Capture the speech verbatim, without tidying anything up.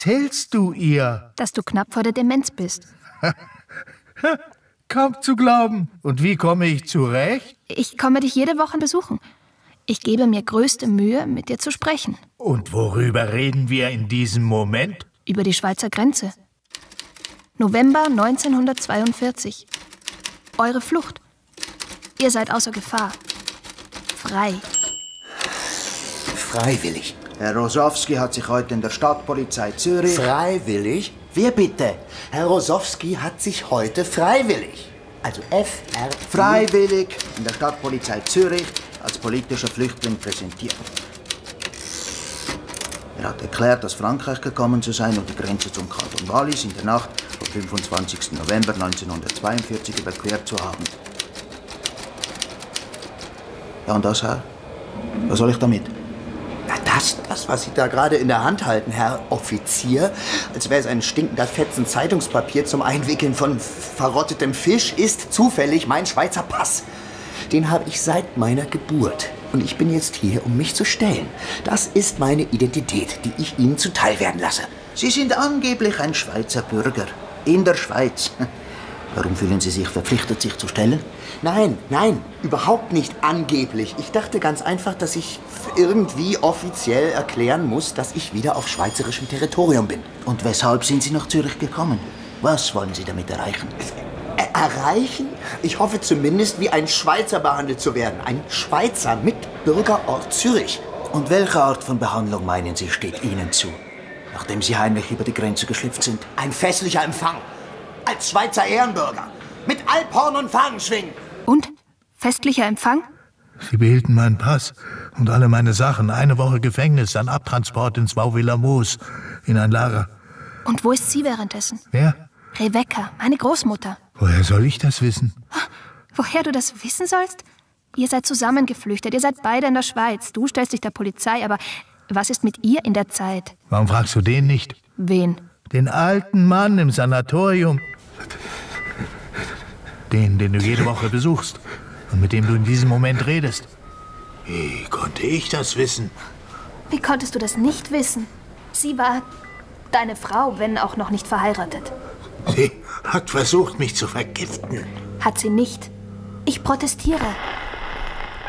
erzählst du ihr? Dass du knapp vor der Demenz bist. Kaum zu glauben. Und wie komme ich zurecht? Ich komme dich jede Woche besuchen. Ich gebe mir größte Mühe, mit dir zu sprechen. Und worüber reden wir in diesem Moment? Über die Schweizer Grenze. November neunzehnhundertzweiundvierzig. Eure Flucht. Ihr seid außer Gefahr. Frei. Freiwillig. Herr Rosowski hat sich heute in der Stadtpolizei Zürich... Freiwillig? Wer bitte? Herr Rosowski hat sich heute freiwillig, also F R I... Freiwillig in der Stadtpolizei Zürich als politischer Flüchtling präsentiert. Er hat erklärt, aus Frankreich gekommen zu sein und die Grenze zum Kanton Wallis in der Nacht vom fünfundzwanzigsten November neunzehnhundertzweiundvierzig überquert zu haben. Ja, und das, Herr? Was soll ich damit? Na, das, das, was Sie da gerade in der Hand halten, Herr Offizier, als wäre es ein stinkender Fetzen Zeitungspapier zum Einwickeln von verrottetem Fisch, ist zufällig mein Schweizer Pass. Den habe ich seit meiner Geburt. Und ich bin jetzt hier, um mich zu stellen. Das ist meine Identität, die ich Ihnen zuteil werden lasse. Sie sind angeblich ein Schweizer Bürger. In der Schweiz. Warum fühlen Sie sich verpflichtet, sich zu stellen? Nein, nein, überhaupt nicht angeblich. Ich dachte ganz einfach, dass ich irgendwie offiziell erklären muss, dass ich wieder auf schweizerischem Territorium bin. Und weshalb sind Sie nach Zürich gekommen? Was wollen Sie damit erreichen? Er erreichen? Ich hoffe zumindest, wie ein Schweizer behandelt zu werden. Ein Schweizer mit Bürgerort Zürich. Und welche Art von Behandlung, meinen Sie, steht Ihnen zu, nachdem Sie heimlich über die Grenze geschlüpft sind? Ein festlicher Empfang. Als Schweizer Ehrenbürger. Mit Alphorn und Fahnenschwingen. Und? Festlicher Empfang? Sie behielten meinen Pass und alle meine Sachen. Eine Woche Gefängnis, dann Abtransport ins Wauwiller Moos, in ein Lager. Und wo ist sie währenddessen? Wer? Rebecca, meine Großmutter. Woher soll ich das wissen? Woher du das wissen sollst? Ihr seid zusammengeflüchtet, ihr seid beide in der Schweiz. Du stellst dich der Polizei, aber was ist mit ihr in der Zeit? Warum fragst du den nicht? Wen? Den alten Mann im Sanatorium. Den, den du jede Woche besuchst und mit dem du in diesem Moment redest. Wie konnte ich das wissen? Wie konntest du das nicht wissen? Sie war deine Frau, wenn auch noch nicht verheiratet. Sie hat versucht, mich zu vergiften. Hat sie nicht. Ich protestiere.